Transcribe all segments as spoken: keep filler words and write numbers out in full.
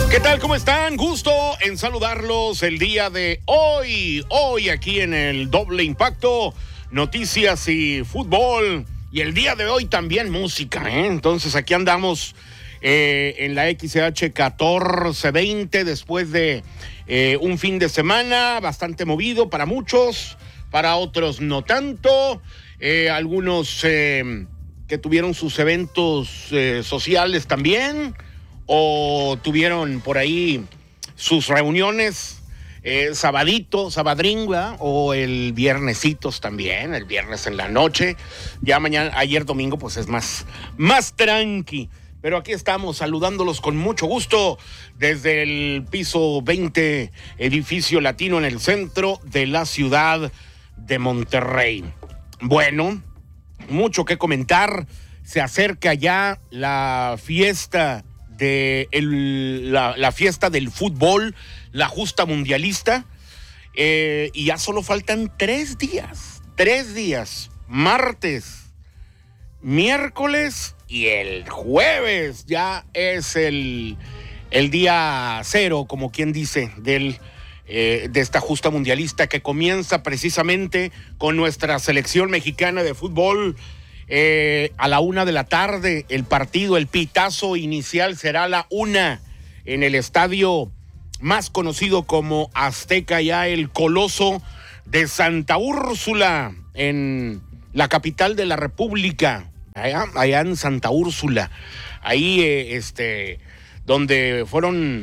¿Qué tal? ¿Cómo están? Gusto en saludarlos el día de hoy. Hoy aquí en el Doble Impacto, noticias y fútbol. Y el día de hoy también música, ¿eh? Entonces aquí andamos eh, en la X H catorce veinte después de eh, un fin de semana bastante movido para muchos, para otros no tanto. Eh, algunos eh, que tuvieron sus eventos eh, sociales también, o tuvieron por ahí sus reuniones, eh, sabadito, sabadringa, o el viernesitos también, el viernes en la noche. Ya mañana, ayer domingo, pues es más, más tranqui. Pero aquí estamos saludándolos con mucho gusto desde el piso veinte, edificio latino en el centro de la ciudad de Monterrey. Bueno, mucho que comentar. Se acerca ya la fiesta de el, la, la fiesta del fútbol, la justa mundialista, eh, y ya solo faltan tres días, tres días, martes, miércoles y el jueves, ya es el, el día cero, como quien dice, del, eh, de esta justa mundialista que comienza precisamente con nuestra selección mexicana de fútbol. Eh, a la una de la tarde, el partido, el pitazo inicial será a la una en el estadio más conocido como Azteca, ya el Coloso de Santa Úrsula, en la capital de la República, allá, allá en Santa Úrsula, ahí eh, este, donde fueron,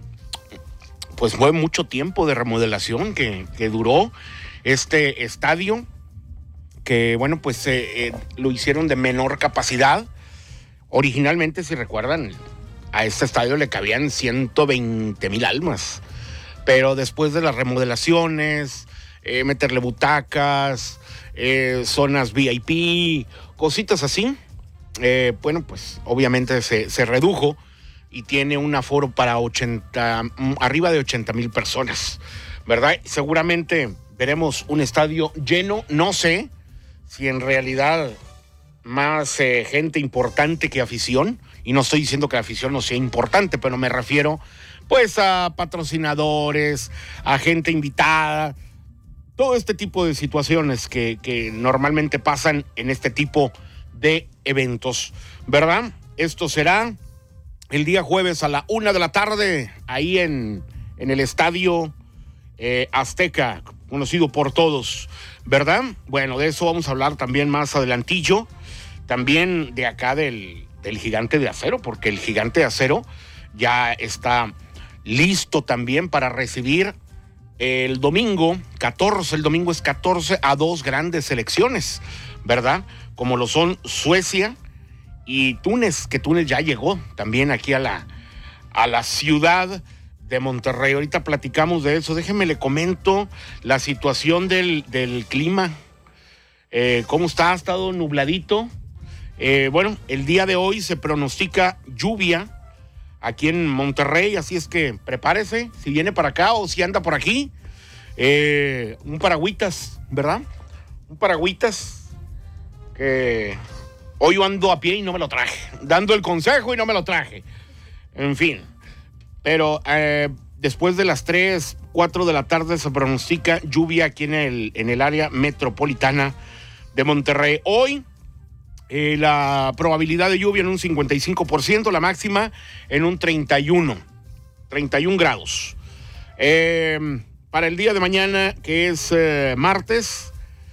pues fue mucho tiempo de remodelación que, que duró este estadio, que bueno, pues eh, eh, lo hicieron de menor capacidad. Originalmente, si recuerdan, a este estadio le cabían ciento veinte mil almas, pero después de las remodelaciones, eh, meterle butacas, eh, zonas V I P, cositas así, eh, bueno, pues obviamente se, se redujo y tiene un aforo para ochenta, arriba de ochenta mil personas, ¿verdad? Seguramente veremos un estadio lleno, no sé si en realidad más eh, gente importante que afición, y no estoy diciendo que la afición no sea importante, pero me refiero pues a patrocinadores, a gente invitada, todo este tipo de situaciones que, que normalmente pasan en este tipo de eventos, ¿verdad? Esto será el día jueves a la una de la tarde, ahí en, en el estadio eh, Azteca, conocido por todos, ¿verdad? Bueno, de eso vamos a hablar también más adelantillo, también de acá del, del Gigante de Acero, porque el Gigante de Acero ya está listo también para recibir el domingo catorce, el domingo es catorce, a dos grandes selecciones, ¿verdad? Como lo son Suecia y Túnez, que Túnez ya llegó también aquí a la, a la ciudad de Monterrey. Ahorita platicamos de eso. Déjenme le comento la situación del, del clima. Eh, ¿Cómo está? Ha estado nubladito. Eh, bueno, el día de hoy se pronostica lluvia aquí en Monterrey, así es que prepárese, si viene para acá o si anda por aquí. Eh, un paragüitas, ¿verdad? Un paragüitas que hoy yo ando a pie y no me lo traje. Dando el consejo y no me lo traje. En fin. Pero eh, después de las tres, cuatro de la tarde se pronostica lluvia aquí en el, en el área metropolitana de Monterrey. Hoy eh, la probabilidad de lluvia en un cincuenta y cinco por ciento, la máxima en un treinta y uno grados. Eh, para el día de mañana, que es eh, martes,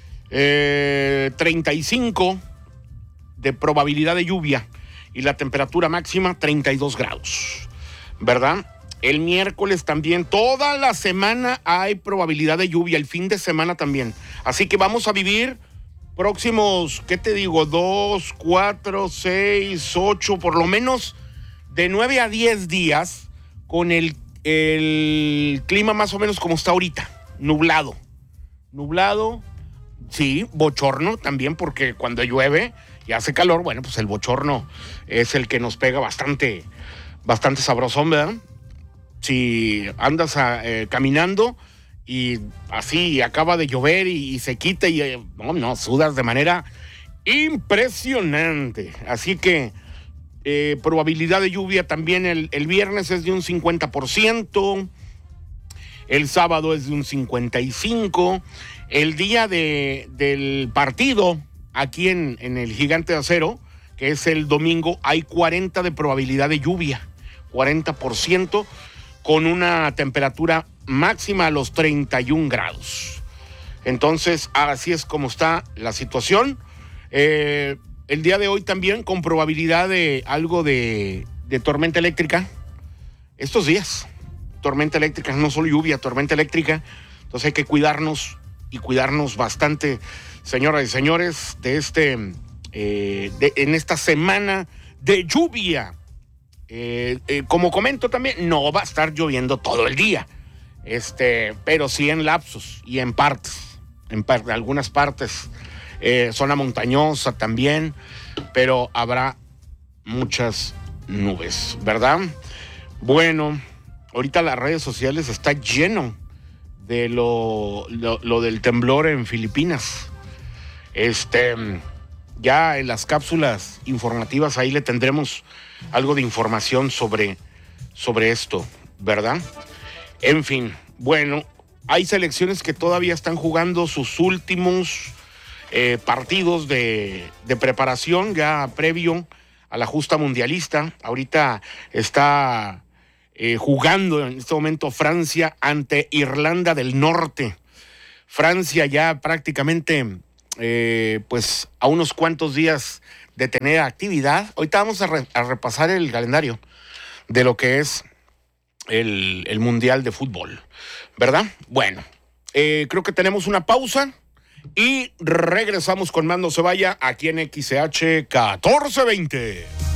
eh, treinta y cinco de probabilidad de lluvia y la temperatura máxima treinta y dos grados. ¿Verdad? El miércoles también, toda la semana hay probabilidad de lluvia, el fin de semana también. Así que vamos a vivir próximos, ¿qué te digo? Dos, cuatro, seis, ocho, por lo menos de nueve a diez días con el, el clima más o menos como está ahorita, nublado. Nublado, sí, bochorno también, porque cuando llueve y hace calor, bueno, pues el bochorno es el que nos pega bastante, bastante sabrosón, ¿verdad? Si andas a, eh, caminando y así acaba de llover y, y se quita y eh, no, no, sudas de manera impresionante. Así que Eh, probabilidad de lluvia también el, el viernes es de un cincuenta por ciento. El sábado es de un cincuenta y cinco por ciento. El día de, del partido aquí en, en el Gigante de Acero, que es el domingo, hay cuarenta de probabilidad de lluvia, cuarenta por ciento, con una temperatura máxima a los treinta y un grados. Entonces, así es como está la situación. Eh, el día de hoy también con probabilidad de algo de, de tormenta eléctrica. Estos días, tormenta eléctrica, no solo lluvia, tormenta eléctrica. Entonces hay que cuidarnos y cuidarnos bastante, señoras y señores, de este, eh, de, en esta semana de lluvia. Eh, eh, como comento también, no va a estar lloviendo todo el día, este, pero sí en lapsos y en partes, en par- algunas partes, eh, zona montañosa también, pero habrá muchas nubes, ¿verdad? Bueno, ahorita las redes sociales está lleno de lo, lo, lo del temblor en Filipinas. Este, ya en las cápsulas informativas ahí le tendremos algo de información sobre, sobre esto, ¿verdad? En fin, bueno, hay selecciones que todavía están jugando sus últimos eh, partidos de, de preparación ya previo a la justa mundialista. Ahorita está Eh, jugando en este momento Francia ante Irlanda del Norte. Francia ya prácticamente eh, pues a unos cuantos días de tener actividad. Ahorita vamos a, re, a repasar el calendario de lo que es el, el Mundial de Fútbol, ¿verdad? Bueno, eh, creo que tenemos una pausa y regresamos con más. No se vaya aquí en X C H catorce veinte.